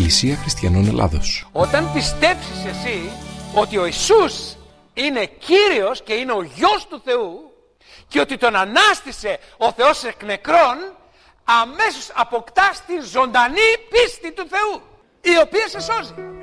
Εκκλησία Χριστιανών Ελλάδος. Όταν πιστέψεις εσύ ότι ο Ιησούς είναι Κύριος και είναι ο Γιος του Θεού και ότι τον ανάστησε ο Θεός εκ νεκρών, αμέσως αποκτάς τη ζωντανή πίστη του Θεού, η οποία σε σώζει.